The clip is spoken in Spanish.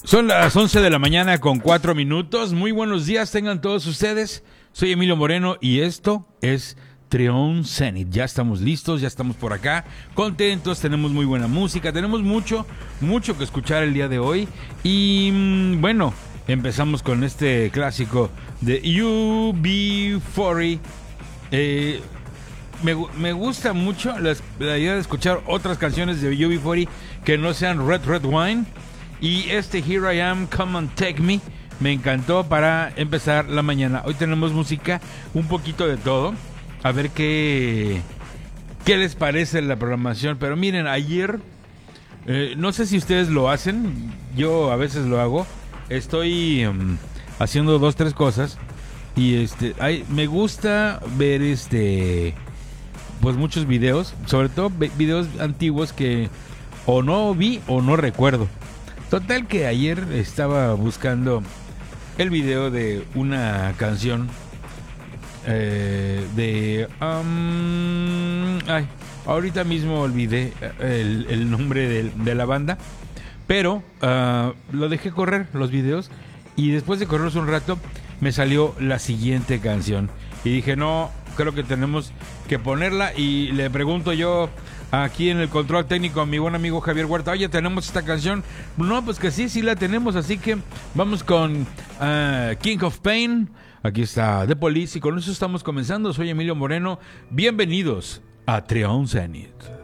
Son las 11 de la mañana con 4 minutos. Muy buenos días tengan todos ustedes. Soy Emilio Moreno y esto es Trión Zenit. Ya estamos listos, ya estamos por acá, contentos, tenemos muy buena música, tenemos mucho que escuchar el día de hoy. Y bueno, empezamos con este clásico de UB40. Me gusta mucho la idea de escuchar otras canciones de UB40 que no sean Red Wine. Y este Here I Am, Come and Take Me, me encantó para empezar la mañana. Hoy tenemos música, un poquito de todo. A ver qué les parece la programación. Pero miren, ayer, no sé si ustedes lo hacen, yo a veces lo hago. Estoy haciendo 2-3 cosas y me gusta ver pues muchos videos, sobre todo videos antiguos que o no vi o no recuerdo. Total que ayer estaba buscando el video de una canción ahorita mismo olvidé el nombre de la banda, pero lo dejé correr los videos y después de correrlos un rato me salió la siguiente canción y dije no, creo que tenemos que ponerla y le pregunto yo aquí en el control técnico a mi buen amigo Javier Huerta, oye, ¿tenemos esta canción? No, pues que sí la tenemos, así que vamos con King of Pain. Aquí está The Police y con eso estamos comenzando. Soy Emilio Moreno, bienvenidos a Trión Zenit.